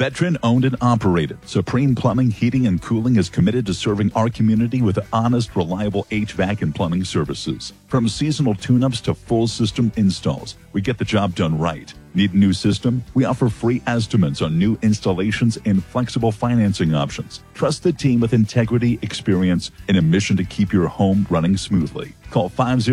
Veteran owned and operated, Supreme Plumbing, Heating, and Cooling is committed to serving our community with honest, reliable HVAC and plumbing services. From seasonal tune-ups to full system installs, we get the job done right. Need a new system? We offer free estimates on new installations and flexible financing options. Trust the team with integrity, experience, and a mission to keep your home running smoothly. Call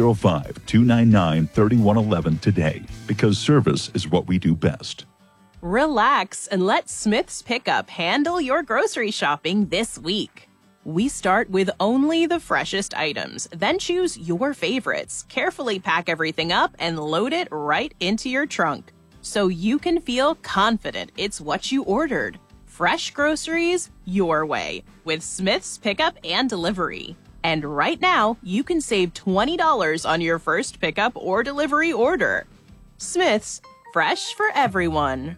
505-299-3111 today, because service is what we do best. Relax and let Smith's Pickup handle your grocery shopping this week. We start with only the freshest items, then choose your favorites, carefully pack everything up, and load it right into your trunk, so you can feel confident it's what you ordered. Fresh groceries your way with Smith's Pickup and Delivery. And right now, you can save $20 on your first pickup or delivery order. Smith's, fresh for everyone.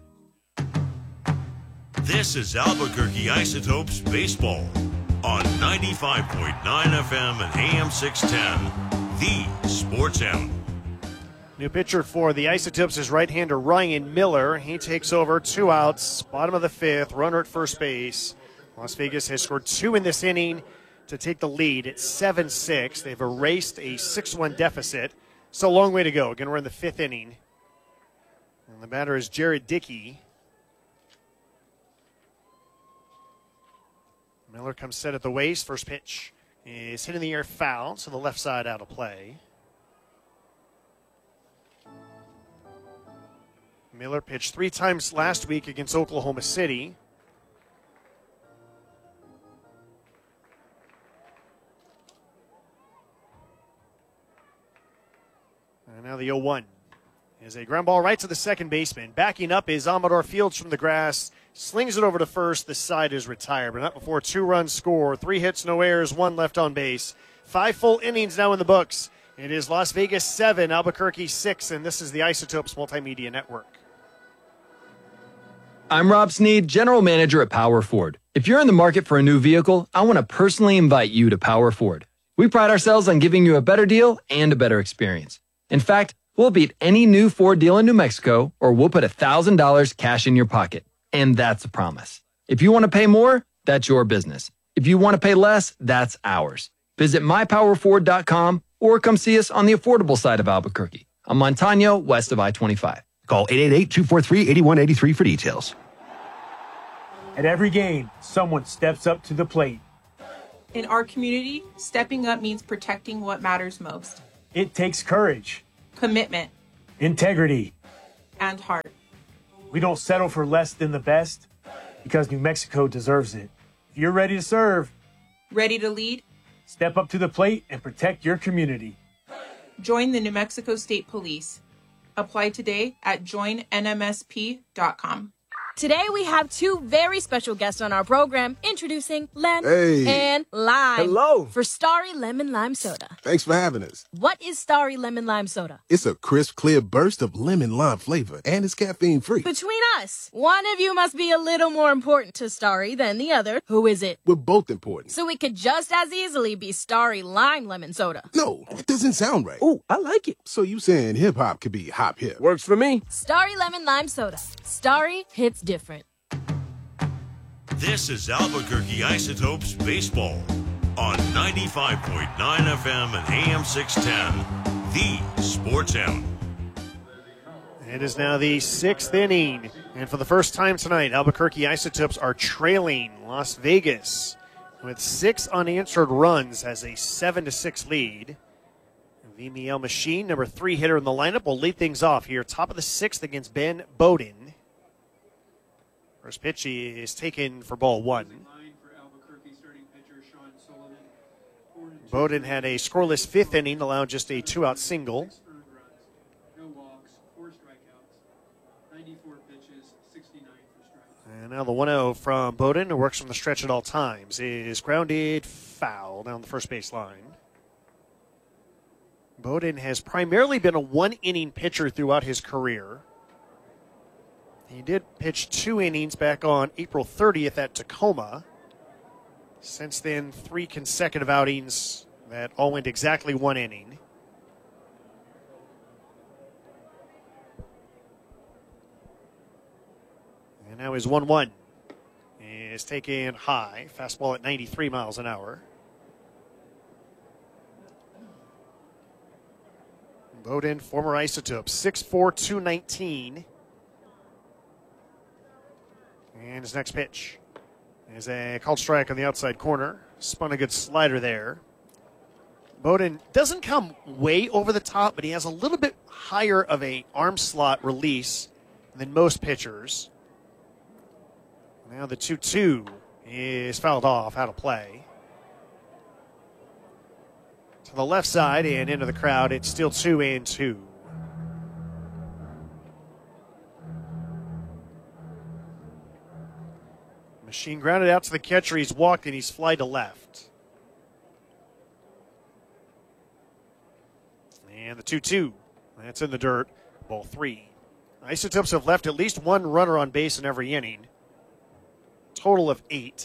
This is Albuquerque Isotopes Baseball on 95.9 FM and AM 610, the Sports Animal. New pitcher for the Isotopes is right-hander Ryan Miller. He takes over, 2 outs, bottom of the 5th, runner at first base. Las Vegas has scored 2 in this inning to take the lead at 7-6. They've erased a 6-1 deficit. So a long way to go. Again, we're in the 5th inning. And the batter is Jared Dickey. Miller comes set at the waist. First pitch is hit in the air, foul, so the left side out of play. Miller pitched 3 times last week against Oklahoma City. And now the 0-1 is a ground ball right to the second baseman. Backing up is Amador Fields from the grass. Slings it over to first. The side is retired, but not before 2 runs score. 3 hits, no errors, 1 left on base. 5 full innings now in the books. It is Las Vegas 7, Albuquerque 6, and this is the Isotopes Multimedia Network. I'm Rob Sneed, General Manager at Power Ford. If you're in the market for a new vehicle, I want to personally invite you to Power Ford. We pride ourselves on giving you a better deal and a better experience. In fact, we'll beat any new Ford deal in New Mexico, or we'll put $1,000 cash in your pocket. And that's a promise. If you want to pay more, that's your business. If you want to pay less, that's ours. Visit mypowerford.com or come see us on the affordable side of Albuquerque, on Montano, west of I-25. Call 888-243-8183 for details. At every game, someone steps up to the plate. In our community, stepping up means protecting what matters most. It takes courage, commitment, integrity, and heart. We don't settle for less than the best because New Mexico deserves it. If you're ready to serve, ready to lead, step up to the plate and protect your community. Join the New Mexico State Police. Apply today at joinnmsp.com. Today we have 2 very special guests on our program, introducing Lem and Lime. Hello. For Starry Lemon Lime Soda. Thanks for having us. What is Starry Lemon Lime Soda? It's a crisp, clear burst of lemon lime flavor, and it's caffeine-free. Between us, one of you must be a little more important to Starry than the other. Who is it? We're both important. So it could just as easily be Starry Lime Lemon Soda. No, it doesn't sound right. Oh, I like it. So you saying hip-hop could be hop-hip? Works for me. Starry Lemon Lime Soda. Starry hits different. This is Albuquerque Isotopes Baseball on 95.9 FM and AM 610, the Sports Animal. It is now the 6th inning, and for the first time tonight, Albuquerque Isotopes are trailing Las Vegas with 6 unanswered runs as a 7-6 lead. VML Machine, number 3 hitter in the lineup, will lead things off here. Top of the 6th against Ben Bowden. First pitch is taken for ball 1. Bowden had a scoreless 5th inning, allowed just a 2-out single. And now the 1-0 from Bowden, who works from the stretch at all times, is grounded foul down the first base line. Bowden has primarily been a 1-inning pitcher throughout his career. He did pitch 2 innings back on April 30th at Tacoma. Since then, 3 consecutive outings that all went exactly 1 inning. And now is 1-1. is taken high. Fastball at 93 miles an hour. Bowden, former Isotope, 6'4", 219. And his next pitch is a called strike on the outside corner. Spun a good slider there. Bowden doesn't come way over the top, but he has a little bit higher of a arm slot release than most pitchers. Now the 2-2 is fouled off, out of play. To the left side and into the crowd, it's still 2-2. Machine grounded out to the catcher. He's walked and he's fly to left. And the 2-2, that's in the dirt, ball 3. Isotopes have left at least one runner on base in every inning. Total of 8.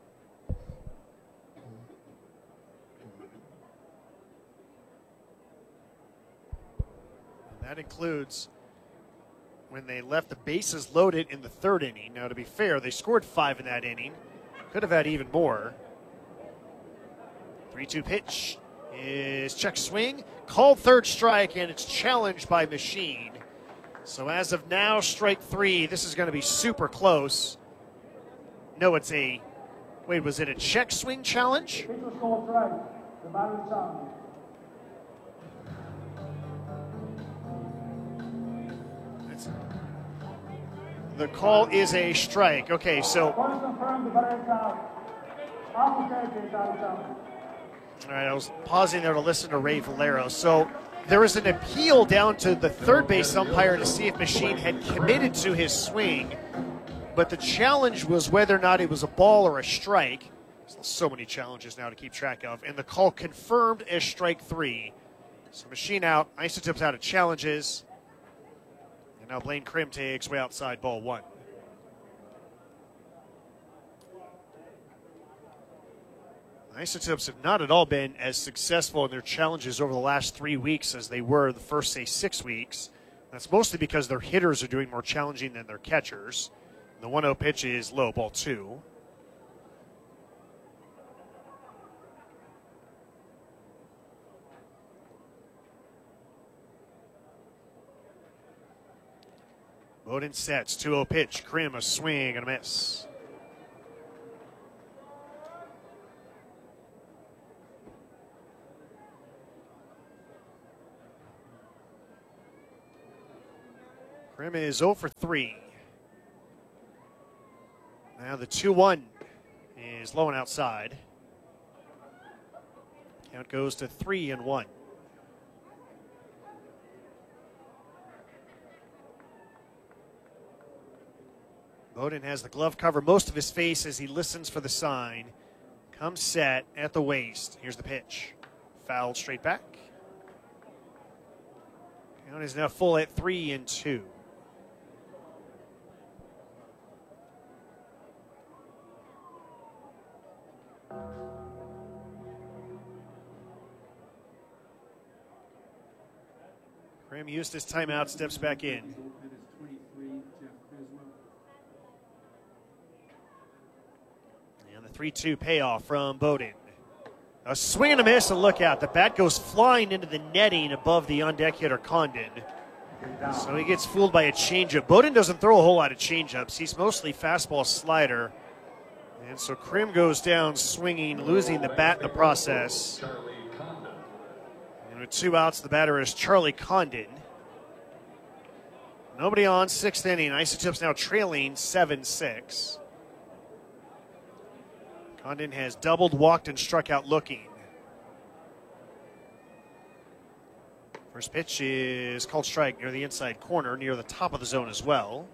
And that includes when they left the bases loaded in the 3rd inning. Now, to be fair, they scored 5 in that inning. Could have had even more. 3-2 pitch is check swing. Called 3rd strike, and it's challenged by Machine. So as of now, strike 3. This is going to be super close. No, it's a... Wait, was it a check swing challenge? The call is a strike. Okay, so... All right, I was pausing there to listen to Ray Valero. So there was an appeal down to the 3rd base umpire to see if Machine had committed to his swing, but the challenge was whether or not it was a ball or a strike. There's so many challenges now to keep track of, and the call confirmed as strike 3. So Machine out, Isotopes out of challenges, and now Blaine Krim takes way outside ball 1. Isotopes have not at all been as successful in their challenges over the last 3 weeks as they were the first, say, 6 weeks. That's mostly because their hitters are doing more challenging than their catchers. The 1-0 pitch is low, ball 2. Bowden sets, 2-0 pitch. Krim, a swing and a miss. Krim is 0 for 3. Now the 2-1 is low and outside. Count goes to 3-1. Bowden has the glove cover most of his face as he listens for the sign. Comes set at the waist. Here's the pitch. Fouled straight back. Count is now full at 3-2. Krim used his timeout, steps back in. And the 3-2 payoff from Bowden. A swing and a miss, and look out. The bat goes flying into the netting above the on-deck hitter Condon. So he gets fooled by a changeup. Bowden doesn't throw a whole lot of changeups. He's mostly fastball slider. And so Krim goes down swinging, losing the bat in the process. And with 2 outs, the batter is Charlie Condon. Nobody on, 6th inning. Isotopes now trailing 7-6. Condon has doubled, walked, and struck out looking. First pitch is called strike near the inside corner, near the top of the zone as well.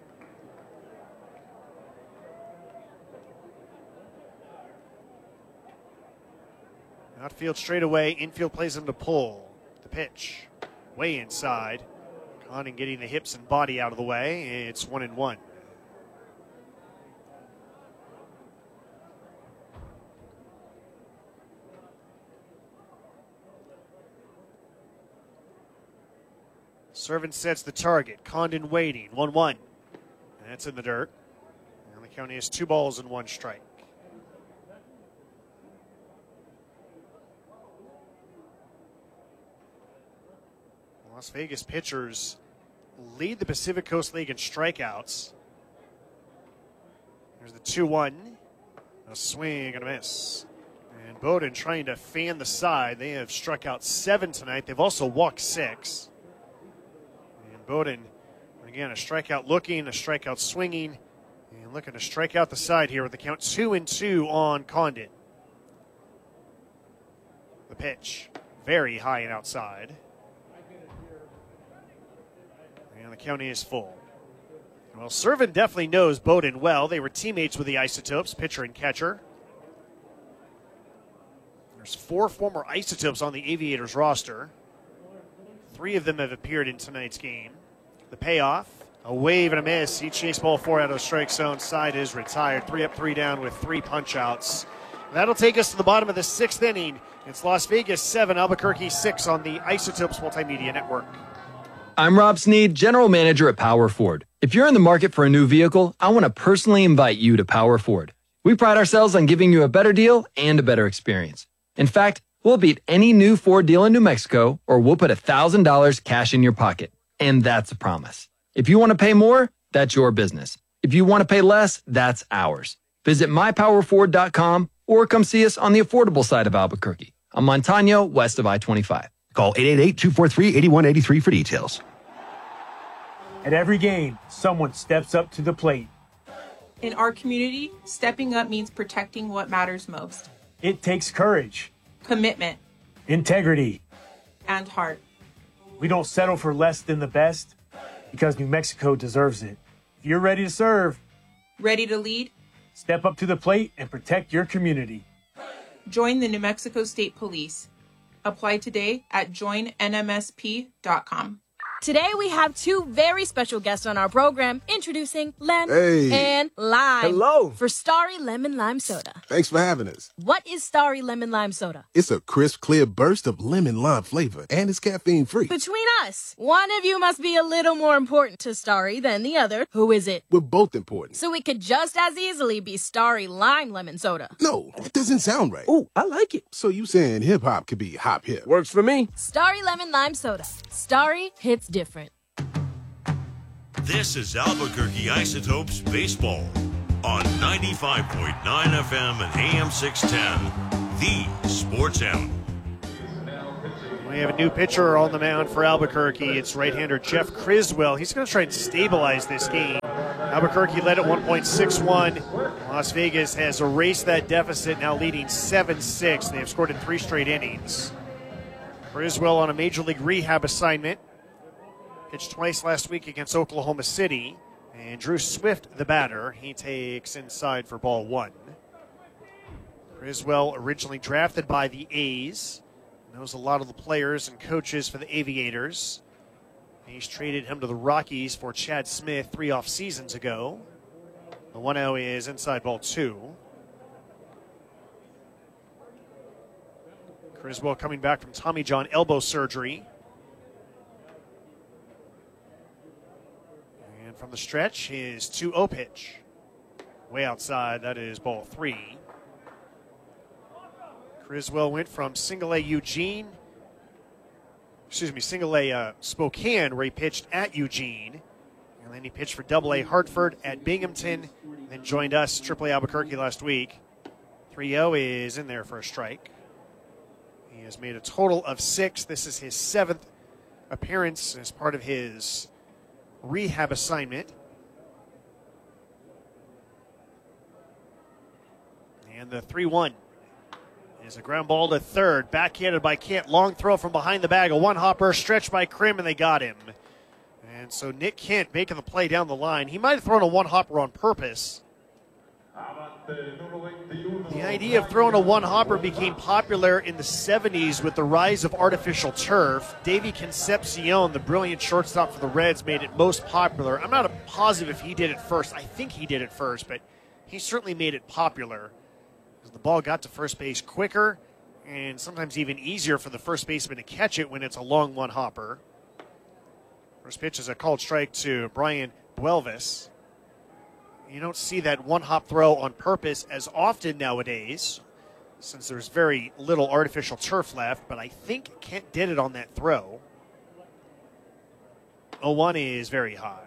Outfield straight away, infield plays him to pull. The pitch, way inside. Condon getting the hips and body out of the way. It's 1-1. Servant sets the target. Condon waiting. 1-1. That's in the dirt. And the The count is 2 balls and 1 strike. Las Vegas pitchers lead the Pacific Coast League in strikeouts. There's the 2-1. A swing and a miss. And Bowden trying to fan the side. They have struck out 7 tonight. They've also walked 6. And Bowden, again, a strikeout looking, a strikeout swinging, and looking to strike out the side here with the count 2-2 on Condit. The pitch, very high and outside. And the count is full. Well, Servin definitely knows Bowden well. They were teammates with the Isotopes, pitcher and catcher. There's 4 former Isotopes on the Aviators roster. 3 of them have appeared in tonight's game. The payoff, a wave and a miss. He chased ball 4 out of the strike zone. Side is retired. 3 up, 3 down with 3 punch-outs. That'll take us to the bottom of the 6th inning. It's Las Vegas 7, Albuquerque 6 on the Isotopes Multimedia Network. I'm Rob Sneed, General Manager at Power Ford. If you're in the market for a new vehicle, I want to personally invite you to Power Ford. We pride ourselves on giving you a better deal and a better experience. In fact, we'll beat any new Ford deal in New Mexico, or we'll put $1,000 cash in your pocket. And that's a promise. If you want to pay more, that's your business. If you want to pay less, that's ours. Visit mypowerford.com or come see us on the affordable side of Albuquerque, on Montano, west of I-25. Call 888-243-8183 for details. At every game, someone steps up to the plate. In our community, stepping up means protecting what matters most. It takes courage, Commitment, integrity. and heart. We don't settle for less than the best because New Mexico deserves it. If you're ready to serve, Ready to lead? step up to the plate and protect your community. Join the New Mexico State Police. Apply today at joinnmsp.com. Today we have 2 very special guests on our program, introducing Len and Lime. Hello. For Starry Lemon Lime Soda. Thanks for having us. What is Starry Lemon Lime Soda? It's a crisp, clear burst of lemon lime flavor, and it's caffeine free. Between us, one of you must be a little more important to Starry than the other. Who is it? We're both important. So it could just as easily be Starry Lime Lemon Soda. No, that doesn't sound right. Oh, I like it. So you saying hip hop could be hop hip? Works for me. Starry Lemon Lime Soda. Starry hits different. This is Albuquerque Isotopes Baseball on 95.9 FM and AM 610, the Sports Animal. We have a new pitcher on the mound for Albuquerque. It's right-hander Jeff Criswell. He's going to try and stabilize this game. Albuquerque led at 1.61. Las Vegas has erased that deficit, now leading 7-6. They have scored in 3 straight innings. Criswell on a Major League rehab assignment. Pitched twice last week against Oklahoma City. And Drew Swift, the batter, he takes inside for ball 1. Criswell originally drafted by the A's. Knows a lot of the players and coaches for the Aviators. He's traded him to the Rockies for Chad Smith 3 off seasons ago. The 1-0 is inside ball 2. Criswell coming back from Tommy John elbow surgery. And from the stretch, his 2-0 pitch. Way outside, that is ball 3. Criswell went from single A Spokane, where he pitched at Eugene. And then he pitched for double A Hartford at Binghamton, then joined us, Triple A Albuquerque last week. 3-0 is in there for a strike. He has made a total of 6. This is his 7th appearance as part of his rehab assignment. And the 3-1 is a ground ball to third, backhanded by Kent. Long throw from behind the bag, a one-hopper stretched by Krim, and they got him. And so Nick Kent making the play down the line. He might have thrown a one-hopper on purpose. The idea of throwing a one-hopper became popular in the 70s with the rise of artificial turf. Davey Concepcion, the brilliant shortstop for the Reds, made it most popular. I'm not positive if he did it first. I think he did it first, but he certainly made it popular. The ball got to first base quicker and sometimes even easier for the first baseman to catch it when it's a long one-hopper. First pitch is a called strike to Brian Buelvis. You don't see that one-hop throw on purpose as often nowadays, since there's very little artificial turf left, but I think Kent did it on that throw. 0-1 is very high.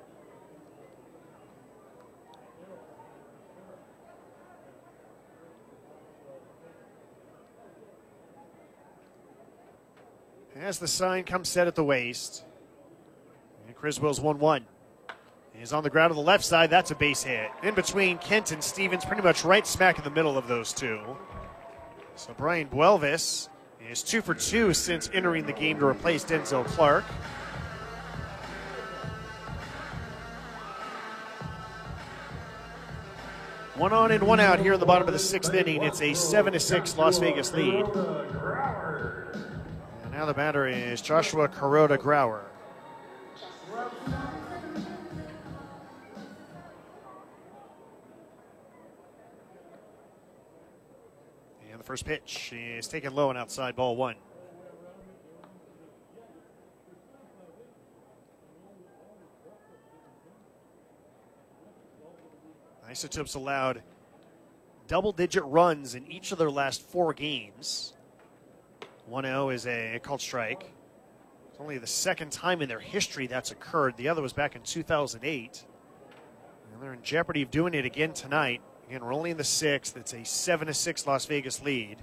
As the sign comes set at the waist, and Criswell's 1-1. He's on the ground on the left side. That's a base hit. In between Kent and Stevens, pretty much right smack in the middle of those two. So Brian Buelvis is 2 for 2 since entering the game to replace Denzel Clark. One on and one out here in the bottom of the 6th inning. It's a 7-6 Las Vegas lead. And now the batter is Joshua Kuroda Grauer. And the first pitch is taken low and outside, ball 1. Isotopes allowed double-digit runs in each of their last 4 games. 1-0 is a called strike. It's only the second time in their history that's occurred. The other was back in 2008. And they're in jeopardy of doing it again tonight. Again, we're only in the 6th. It's a 7-6 Las Vegas lead.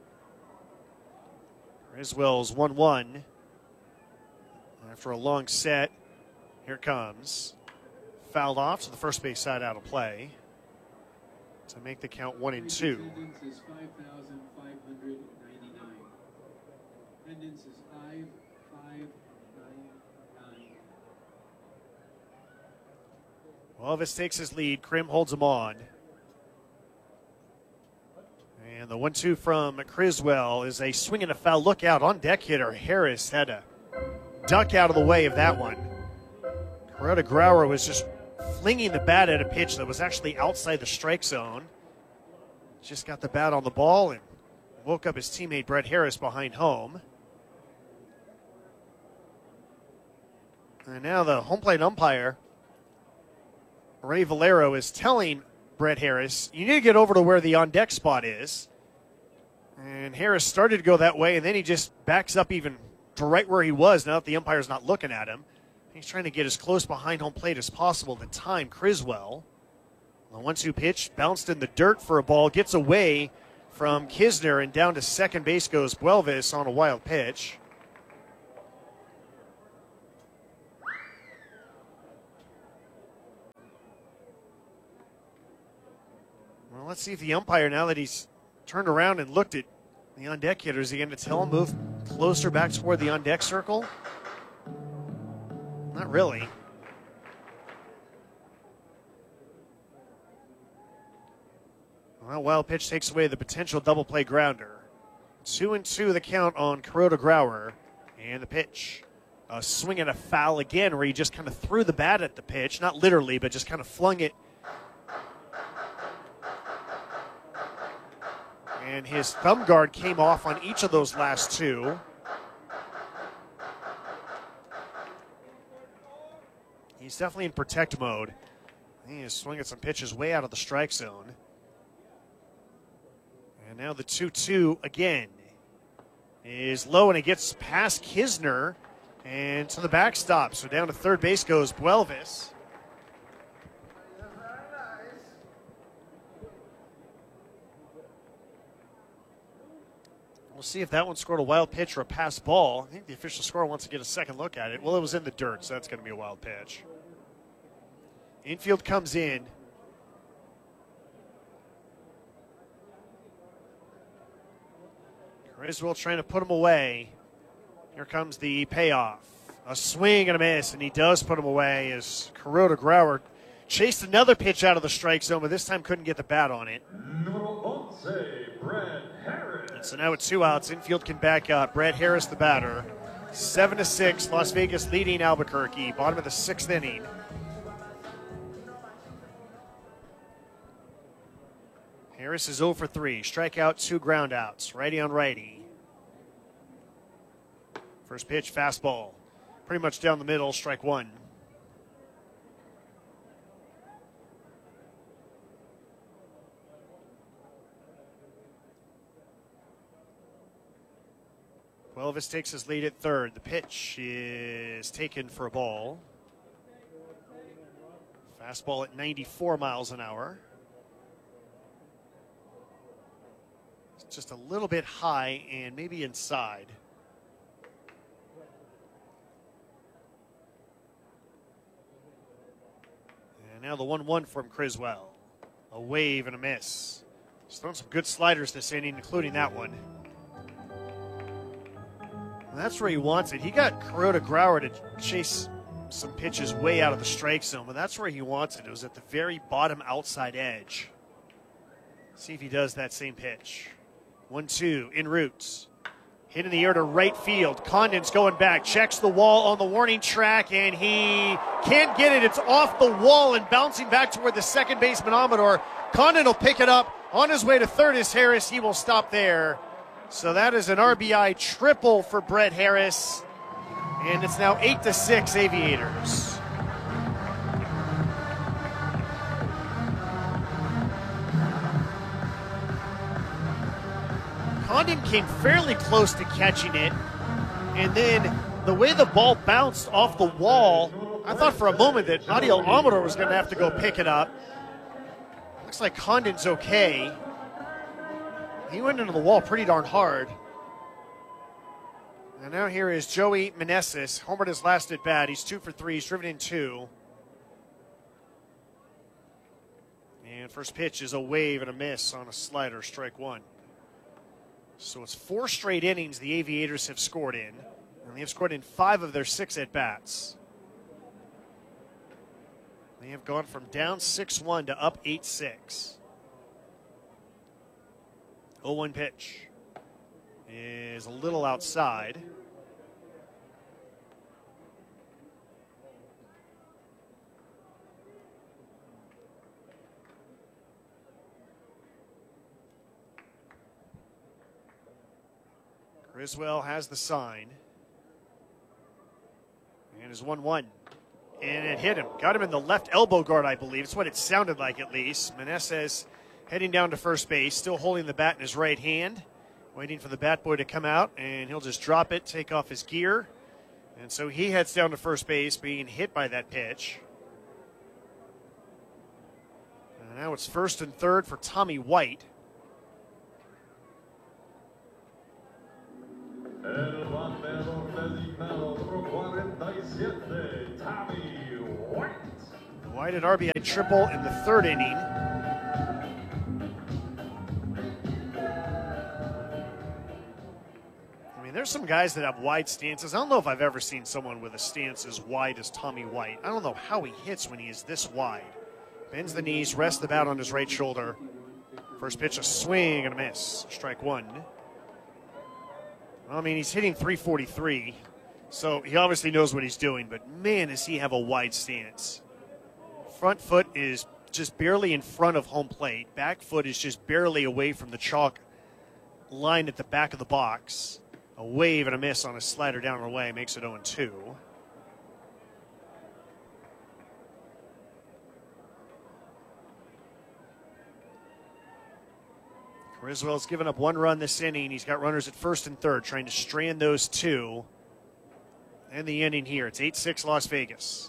Criswell's 1-1. After a long set, here it comes. Fouled off to the first base side, out of play to make the count 1-2. Attendance is 5,599. Attendance is 5,599. Elvis takes his lead. Krim holds him on. And the 1-2 from Criswell is a swing and a foul. Look out, on deck hitter Harris had to duck out of the way of that one. Kuroda Grauer was just flinging the bat at a pitch that was actually outside the strike zone. Just got the bat on the ball and woke up his teammate Brett Harris behind home. And now the home plate umpire, Ray Valero, is telling Brett Harris, you need to get over to where the on-deck spot is. And Harris started to go that way, and then he just backs up even to right where he was now that the umpire's not looking at him. He's trying to get as close behind home plate as possible to time Criswell. The 1-2 pitch bounced in the dirt for a ball, gets away from Kisner, and down to second base goes Buelvis on a wild pitch. Well, let's see if the umpire, now that he's turned around and looked at the on-deck hitter, is he going to tell him move closer back toward the on-deck circle? Not really. Well, wild pitch takes away the potential double play grounder. 2-2 the count on Kuroda Grauer. And the pitch. A swing and a foul again, where he just kind of threw the bat at the pitch. Not literally, but just kind of flung it. And his thumb guard came off on each of those last 2. He's definitely in protect mode. He is swinging some pitches way out of the strike zone. And now the 2-2 again is low, and it gets past Kisner and to the backstop. So down to third base goes Buelvis. We'll see if that one scored a wild pitch or a pass ball. I think the official scorer wants to get a second look at it. Well, it was in the dirt, so that's going to be a wild pitch. Infield comes in. Criswell trying to put him away. Here comes the payoff. A swing and a miss, and he does put him away as Kuroda Grauer chased another pitch out of the strike zone, but this time couldn't get the bat on it. And so now with 2 outs, infield can back up. Brett Harris, the batter. 7-6, Las Vegas leading Albuquerque. Bottom of the 6th inning. Harris is 0 for 3. Strikeout, 2 groundouts. Righty on righty. First pitch, fastball. Pretty much down the middle, strike 1. Elvis takes his lead at third. The pitch is taken for a ball. Fastball at 94 miles an hour. It's just a little bit high and maybe inside. And now the 1-1 from Criswell. A wave and a miss. He's thrown some good sliders this inning, including that one. And that's where he wants it. He got Kuroda Grauer to chase some pitches way out of the strike zone, but that's where he wants it. It was at the very bottom outside edge. See if he does that same pitch. 1-2, en route. Hit in the air to right field. Condon's going back, checks the wall on the warning track, and he can't get it. It's off the wall and bouncing back toward the second baseman Amador. Condon will pick it up. On his way to third is Harris. He will stop there. So that is an RBI triple for Brett Harris. And it's now 8-6 Aviators. Condon came fairly close to catching it. And then the way the ball bounced off the wall, I thought for a moment that Adiel Amador was going to have to go pick it up. Looks like Condon's okay. He went into the wall pretty darn hard. And now here is Joey Meneses. Homered his last at bat. He's 2 for 3. He's driven in 2. And first pitch is a wave and a miss on a slider, strike 1. So it's 4 straight innings the Aviators have scored in. And they have scored in 5 of their 6 at bats. They have gone from down 6-1 to up 8-6. 0-1 pitch is a little outside. Criswell has the sign. And is 1-1. And it hit him. Got him in the left elbow guard, I believe. It's what it sounded like, at least. Meneses heading down to first base, still holding the bat in his right hand, waiting for the bat boy to come out, and he'll just drop it, take off his gear. And so he heads down to first base, being hit by that pitch. And now it's first and third for Tommy White. White an RBI triple in the third inning. I mean, there's some guys that have wide stances. I don't know if I've ever seen someone with a stance as wide as Tommy White. I don't know how he hits when he is this wide. Bends the knees, rests the bat on his right shoulder. First pitch, a swing and a miss. Strike 1. I mean, he's hitting 343, so he obviously knows what he's doing, but man, does he have a wide stance. Front foot is just barely in front of home plate. Back foot is just barely away from the chalk line at the back of the box. A wave and a miss on a slider down and away makes it 0-2. Criswell's given up 1 run this inning. He's got runners at first and third, trying to strand those 2. And the inning here. It's 8-6 Las Vegas.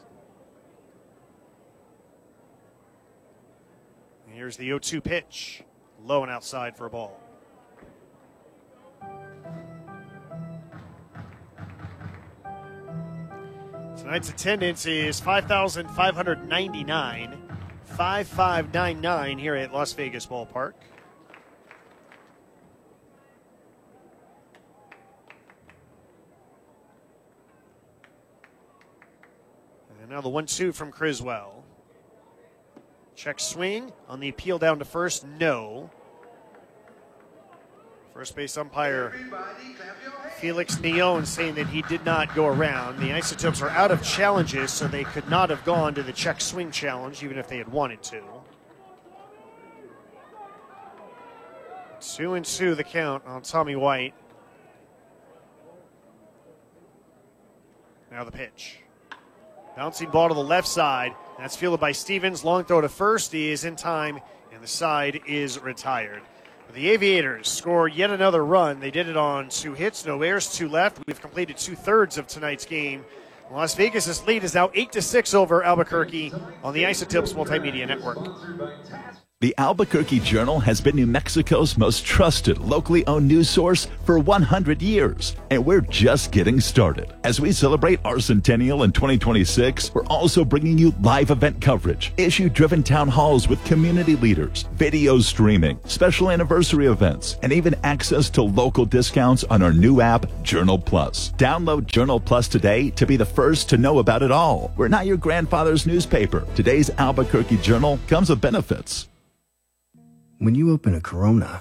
And here's the 0-2 pitch. Low and outside for a ball. Tonight's attendance is 5,599. 5599 here at Las Vegas Ballpark. And now the 1-2 from Criswell. Check swing on the appeal down to first. No. First base umpire Felix Neon saying that he did not go around. The Isotopes are out of challenges, so they could not have gone to the check swing challenge even if they had wanted to. 2-2 the count on Tommy White. Now the pitch. Bouncing ball to the left side. That's fielded by Stevens. Long throw to first. He is in time, and the side is retired. The Aviators score yet another run. They did it on 2 hits, no errors, 2 left. We've completed 2/3 of tonight's game. Las Vegas' lead is now 8-6 over Albuquerque on the Isotopes Multimedia Network. The Albuquerque Journal has been New Mexico's most trusted, locally owned news source for 100 years, and we're just getting started. As we celebrate our centennial in 2026, we're also bringing you live event coverage, issue-driven town halls with community leaders, video streaming, special anniversary events, and even access to local discounts on our new app, Journal Plus. Download Journal Plus today to be the first to know about it all. We're not your grandfather's newspaper. Today's Albuquerque Journal comes with benefits. When you open a Corona,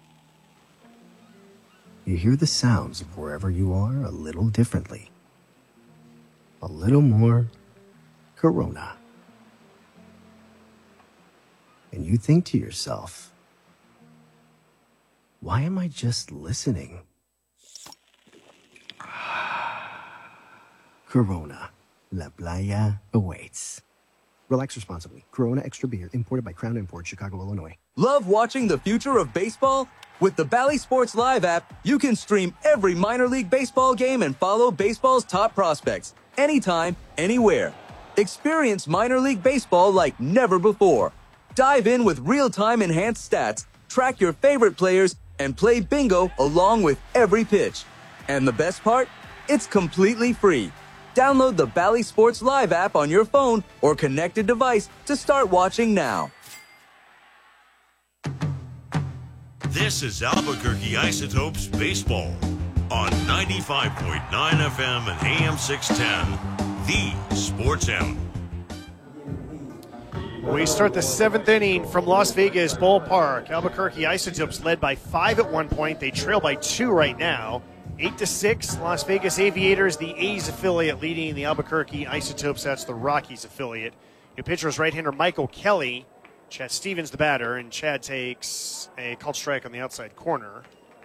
you hear the sounds of wherever you are a little differently. A little more Corona. And you think to yourself, why am I just listening? Corona. La Playa awaits. Relax responsibly. Corona Extra Beer, imported by Crown Imports, Chicago, Illinois. Love watching the future of baseball? With the Bally Sports Live app, you can stream every minor league baseball game and follow baseball's top prospects anytime, anywhere. Experience minor league baseball like never before. Dive in with real-time enhanced stats, track your favorite players, and play bingo along with every pitch. And the best part? It's completely free. Download the Bally Sports Live app on your phone or connected device to start watching now. This is Albuquerque Isotopes Baseball on 95.9 FM and AM 610, the Sports Animal. We start the 7th inning from Las Vegas Ballpark. Albuquerque Isotopes led by 5 at one point. They trail by 2 right now. 8-6, Las Vegas Aviators, the A's affiliate, leading the Albuquerque Isotopes. That's the Rockies affiliate. Your pitcher is right-hander Michael Kelly. Chad Stevens, the batter, and Chad takes a called strike on the outside corner.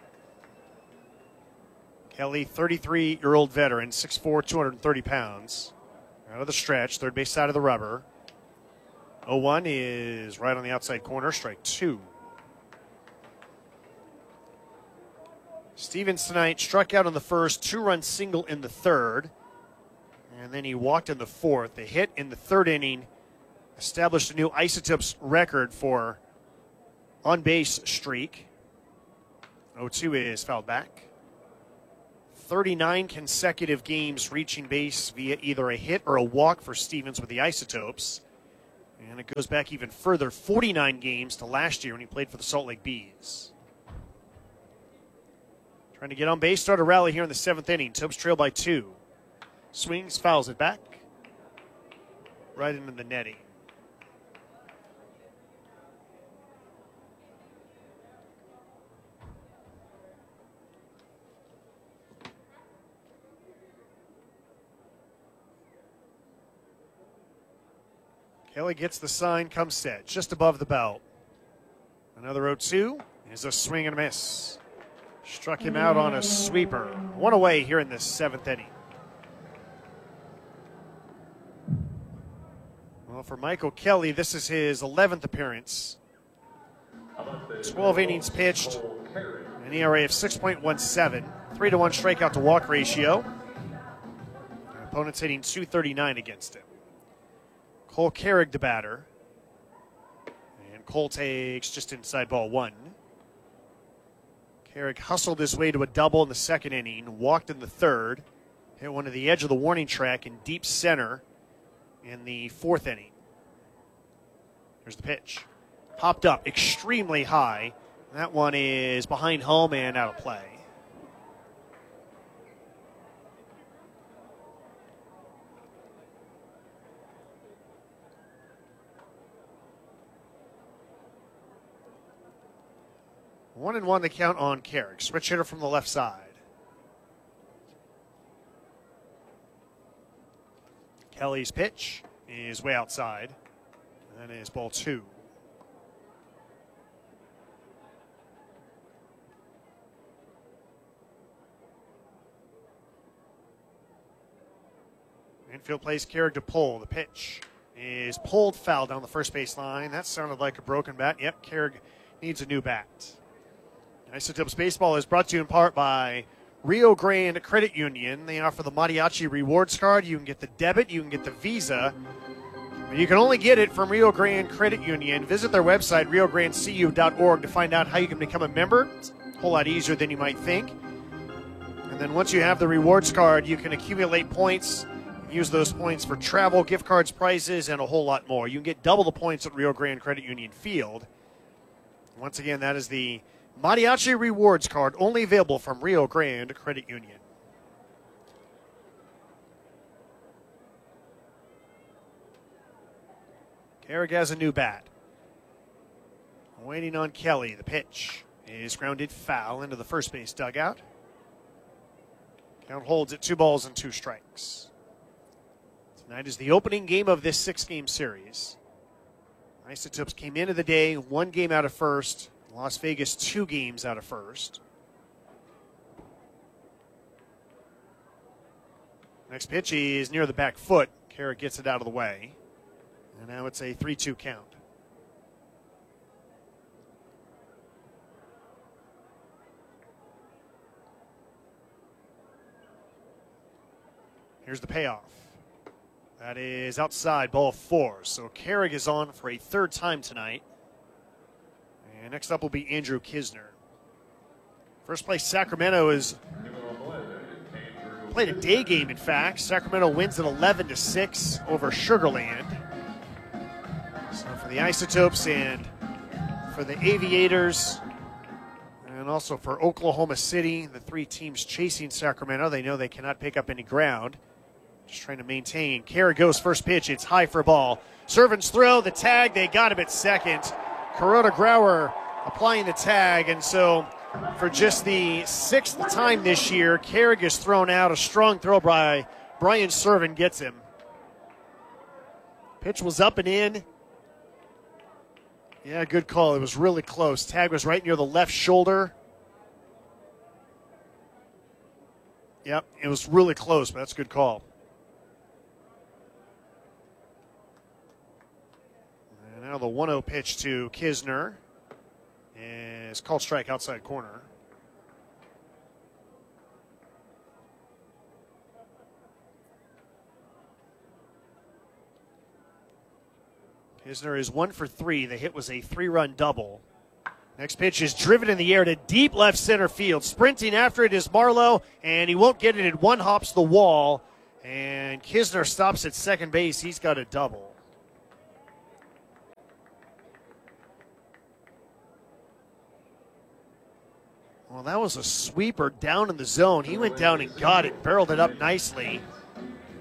Kelly, 33-year-old veteran, 6'4", 230 pounds. Out of the stretch, third base side of the rubber. 0-1 is right on the outside corner, strike 2. Stevens tonight struck out in the first, 2-run single in the third, and then he walked in the fourth. The hit in the third inning established a new Isotopes record for on-base streak. 0-2 is fouled back. 39 consecutive games reaching base via either a hit or a walk for Stevens with the Isotopes. And it goes back even further, 49 games to last year when he played for the Salt Lake Bees. Trying to get on base, start a rally here in the 7th inning. Topes trail by 2. Swings, fouls it back. Right into the netting. Kelly gets the sign, comes set, just above the belt. Another 0-2 is a swing and a miss. Struck him out on a sweeper. 1 away here in the 7th inning. Well, for Michael Kelly, this is his 11th appearance. 12 innings pitched, an ERA of 6.17, 3-1 strikeout to walk ratio. The opponent's hitting .239 against him. Cole Carrig, the batter. And Cole takes just inside ball 1. Carrig hustled his way to a double in the 2nd inning, walked in the 3rd, hit one to the edge of the warning track in deep center in the 4th inning. Here's the pitch. Popped up extremely high. That one is behind home and out of play. One and one the count on Carrig. Switch hitter from the left side. Kelly's pitch is way outside. And that is ball 2. Infield plays Carrig to pull. The pitch is pulled foul down the first base line. That sounded like a broken bat. Yep, Carrig needs a new bat. Isotopes Baseball is brought to you in part by Rio Grande Credit Union. They offer the Mariachi Rewards Card. You can get the debit, you can get the Visa. But you can only get it from Rio Grande Credit Union. Visit their website, riograndecu.org, to find out how you can become a member. It's a whole lot easier than you might think. And then once you have the rewards card, you can accumulate points, use those points for travel, gift cards, prizes, and a whole lot more. You can get double the points at Rio Grande Credit Union Field. Once again, that is the Mariachi Rewards Card, only available from Rio Grande Credit Union. Carrick has a new bat. Waiting on Kelly. The pitch is grounded foul into the first base dugout. Count holds at 2 balls and 2 strikes. Tonight is the opening game of this 6-game series. Isotopes came into the day 1 game out of first. Las Vegas 2 games out of first. Next pitch is near the back foot. Carrick gets it out of the way. And now it's a 3-2 count. Here's the payoff. That is outside, ball 4. So Carrick is on for a 3rd time tonight. And next up will be Andrew Kisner. First place, Sacramento is played a day game, in fact. Sacramento wins at 11-6 over Sugar Land. So for the Isotopes and for the Aviators, and also for Oklahoma City, the 3 teams chasing Sacramento, they know they cannot pick up any ground. Just trying to maintain. Carrick goes first pitch. It's high for a ball. Servants throw the tag. They got him at second. Kuroda Grauer applying the tag. And so for just the 6th time this year, Carrick is thrown out. A strong throw by Brian Servant gets him. Pitch was up and in. Yeah, good call. It was really close. Tag was right near the left shoulder. Yep, it was really close, but that's a good call. And now the 1-0 pitch to Kisner is called strike outside corner. Kisner is 1 for 3. The hit was a 3-run double. Next pitch is driven in the air to deep left center field. Sprinting after it is Marlowe, and he won't get it. It one-hops the wall, and Kisner stops at second base. He's got a double. Well, that was a sweeper down in the zone. He went down and got it, barreled it up nicely.